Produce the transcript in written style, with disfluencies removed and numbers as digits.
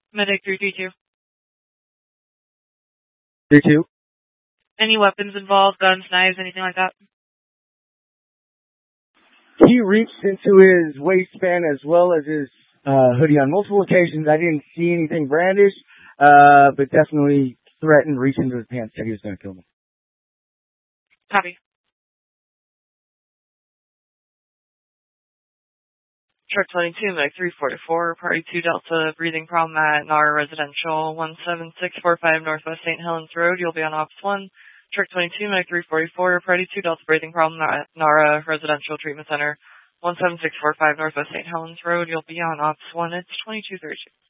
Medic 332. 3-2. Any weapons involved? Guns, knives, anything like that? He reached into his waistband as well as his hoodie on multiple occasions. I didn't see anything brandished, but definitely threatened, reached into his pants, said he was going to kill me. Copy. Truck 22, Medic 344, Party 2 Delta, breathing problem at Nara Residential, 17645 Northwest St. Helens Road. You'll be on Ops 1. Truck 22, Medic 344, Party 2 Delta, breathing problem at Nara Residential Treatment Center, 17645 Northwest St. Helens Road. You'll be on Ops 1. It's 2232.